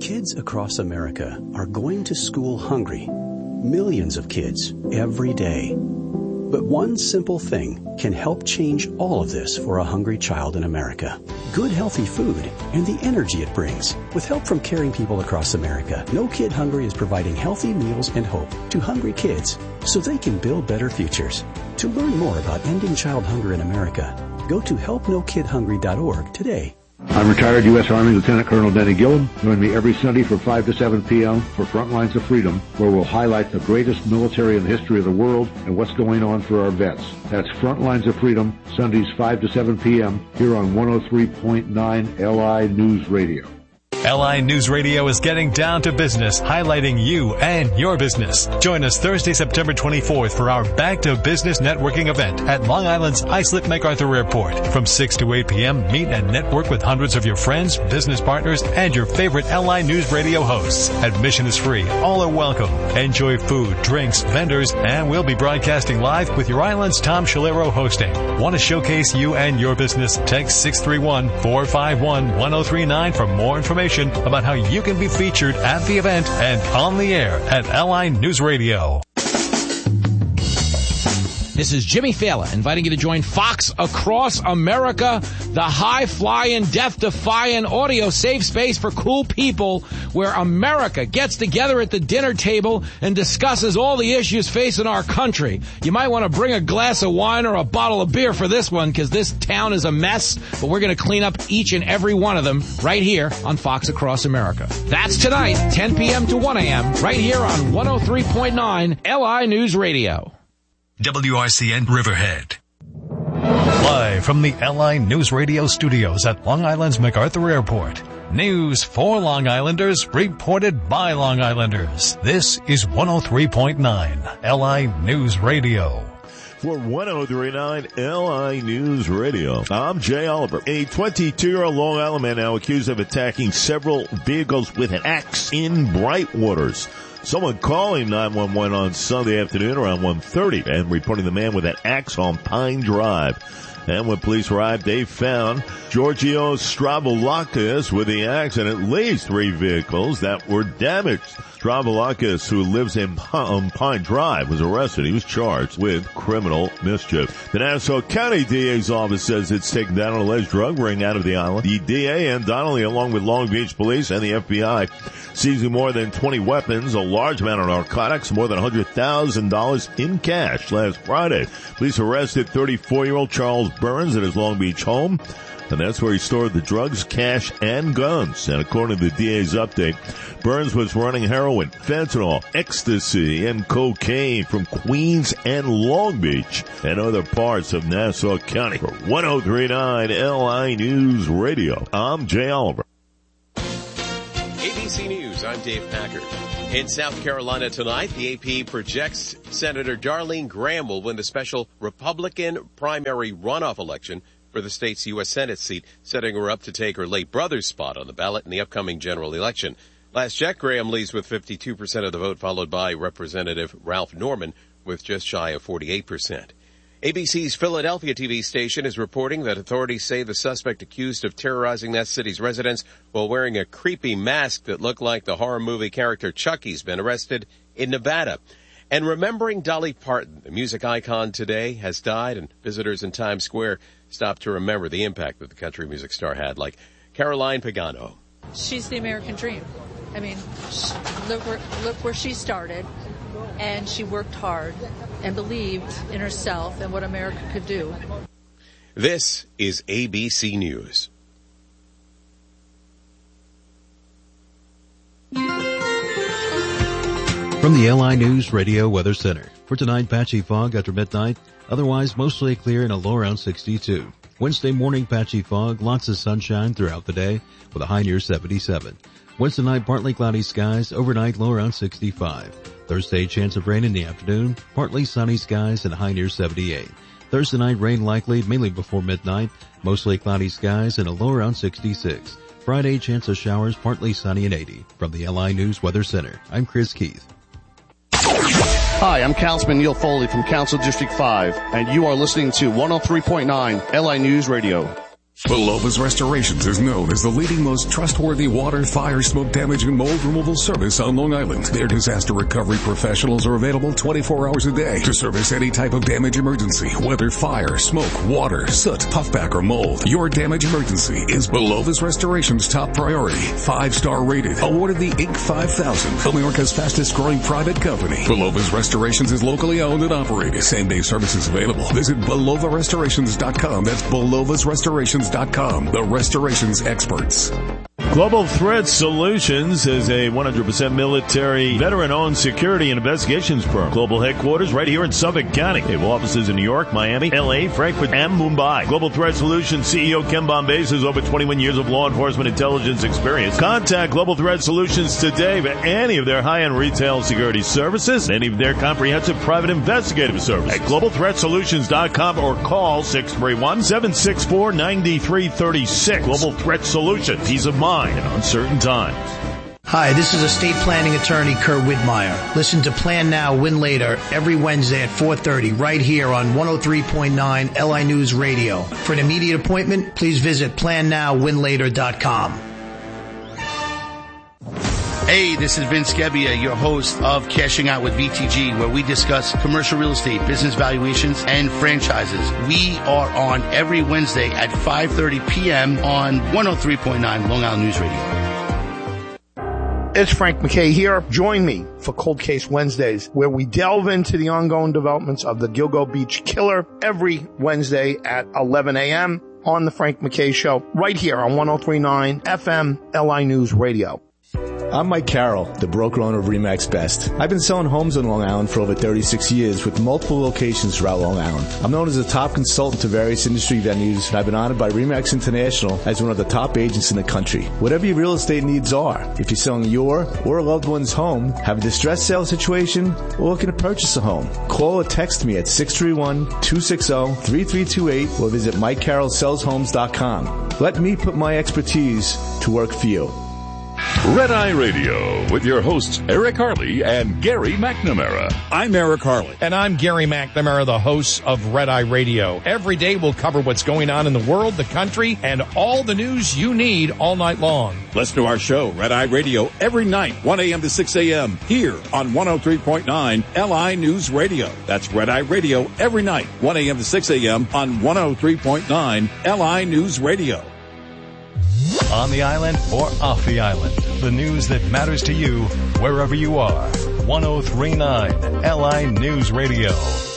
Kids across America are going to school hungry. Millions of kids every day. But one simple thing can help change all of this for a hungry child in America. Good, healthy food and the energy it brings. With help from caring people across America, No Kid Hungry is providing healthy meals and hope to hungry kids so they can build better futures. To learn more about ending child hunger in America, go to helpnokidhungry.org today. I'm retired U.S. Army Lieutenant Colonel Denny Gillum. Join me every Sunday from 5 to 7 p.m. for Front Lines of Freedom, where we'll highlight the greatest military in the history of the world and what's going on for our vets. That's Front Lines of Freedom, Sundays 5 to 7 p.m. here on 103.9 LI News Radio. LI News Radio is getting down to business, highlighting you and your business. Join us Thursday, September 24th for our Back to Business networking event at Long Island's Islip MacArthur Airport. From 6 to 8 p.m., meet and network with hundreds of your friends, business partners, and your favorite LI News Radio hosts. Admission is free. All are welcome. Enjoy food, drinks, vendors, and we'll be broadcasting live with your island's Tom Shalero hosting. Want to showcase you and your business? Text 631-451-1039 for more information about how you can be featured at the event and on the air at LI News Radio. This is Jimmy Fallon inviting you to join Fox Across America, the high-flying, death-defying audio safe space for cool people where America gets together at the dinner table and discusses all the issues facing our country. You might want to bring a glass of wine or a bottle of beer for this one because this town is a mess, but we're going to clean up each and every one of them right here on Fox Across America. That's tonight, 10 p.m. to 1 a.m., right here on 103.9 LI News Radio. WRCN Riverhead. Live from the LI News Radio studios at Long Island's MacArthur Airport. News for Long Islanders, reported by Long Islanders. This is 103.9 LI News Radio. For 103.9 LI News Radio, I'm Jay Oliver. A 22-year-old Long Island man now accused of attacking several vehicles with an axe in Brightwaters. Someone calling 911 on Sunday afternoon around 1:30 and reporting the man with an axe on Pine Drive. And when police arrived, they found Giorgio Stravulakis with the axe and at least 3 vehicles that were damaged. Stravulakis, who lives in Pine Drive, was arrested. He was charged with criminal mischief. The Nassau County DA's office says it's taken down an alleged drug ring out of the island. The DA and Donnelly, along with Long Beach Police and the FBI, seizing more than 20 weapons, a large amount of narcotics, more than $100,000 in cash last Friday. Police arrested 34-year-old Charles Burns at his Long Beach home, and that's where he stored the drugs, cash, and guns. And according to the DA's update, Burns was running heroin, fentanyl, ecstasy, and cocaine from Queens and Long Beach and other parts of Nassau County. For 103.9 LI News Radio, I'm Jay Oliver. ABC News, I'm Dave Packard. In South Carolina tonight, the AP projects Senator Darlene Graham will win the special Republican primary runoff election for the state's U.S. Senate seat, setting her up to take her late brother's spot on the ballot in the upcoming general election. Last check, Graham leads with 52% of the vote, followed by Representative Ralph Norman with just shy of 48%. ABC's Philadelphia TV station is reporting that authorities say the suspect accused of terrorizing that city's residents while wearing a creepy mask that looked like the horror movie character Chucky's been arrested in Nevada. And remembering Dolly Parton, the music icon today, has died, and visitors in Times Square stopped to remember the impact that the country music star had, like Caroline Pagano. She's the American dream. I mean, look where she started, and she worked hard and believed in herself and what America could do. This is ABC News. From the LI News Radio Weather Center. For tonight, patchy fog after midnight, otherwise mostly clear and a low around 62. Wednesday morning, patchy fog, lots of sunshine throughout the day with a high near 77. Wednesday night, partly cloudy skies, overnight low around 65. Thursday, chance of rain in the afternoon, partly sunny skies and a high near 78. Thursday night, rain likely, mainly before midnight, mostly cloudy skies and a low around 66. Friday, chance of showers, partly sunny and 80. From the LI News Weather Center, I'm Chris Keith. Hi, I'm Councilman Neil Foley from Council District 5, and you are listening to 103.9 LI News Radio. Belova's Restorations is known as the leading, most trustworthy water, fire, smoke damage, and mold removal service on Long Island. Their disaster recovery professionals are available 24 hours a day to service any type of damage emergency, whether fire, smoke, water, soot, puffback, or mold. Your damage emergency is Belova's Restorations' top priority. 5-star rated, awarded the Inc. 5000, America's fastest growing private company. Belova's Restorations is locally owned and operated. Same-day services available. Visit BelovaRestorations.com. That's BelovaRestorations.com. The restorations experts. Global Threat Solutions is a 100% military, veteran-owned security and investigations firm. Global headquarters right here in Suffolk County. They have offices in New York, Miami, L.A., Frankfurt, and Mumbai. Global Threat Solutions CEO Ken Bombay has over 21 years of law enforcement intelligence experience. Contact Global Threat Solutions today for any of their high-end retail security services, any of their comprehensive private investigative services at globalthreatsolutions.com or call 631-764-9336. Global Threat Solutions. Peace of mind in uncertain times. Hi, this is estate planning attorney Kurt Whitmire. Listen to Plan Now, Win Later every Wednesday at 4:30 right here on 103.9 LI News Radio. For an immediate appointment, please visit plannowwinlater.com. Hey, this is Vince Gebbia, your host of Cashing Out with VTG, where we discuss commercial real estate, business valuations, and franchises. We are on every Wednesday at 5:30 p.m. on 103.9 Long Island News Radio. It's Frank McKay here. Join me for Cold Case Wednesdays, where we delve into the ongoing developments of the Gilgo Beach killer every Wednesday at 11 a.m. on the Frank McKay Show, right here on 103.9 FM LI News Radio. I'm Mike Carroll, the broker owner of RE/MAX Best. I've been selling homes on Long Island for over 36 years with multiple locations throughout Long Island. I'm known as a top consultant to various industry venues, and I've been honored by RE/MAX International as one of the top agents in the country. Whatever your real estate needs are, if you're selling your or a loved one's home, have a distressed sale situation, or looking to purchase a home, call or text me at 631-260-3328 or visit MikeCarrollSellsHomes.com. Let me put my expertise to work for you. Red Eye Radio with your hosts Eric Harley and Gary McNamara. I'm Eric Harley. And I'm Gary McNamara, the host of Red Eye Radio. Every day we'll cover what's going on in the world, the country, and all the news you need all night long. Listen to our show, Red Eye Radio, every night, 1 a.m. to 6 a.m. here on 103.9 LI News Radio. That's Red Eye Radio every night, 1 a.m. to 6 a.m. on 103.9 LI News Radio. On the island or off the island, the news that matters to you wherever you are. 103.9 LI News Radio.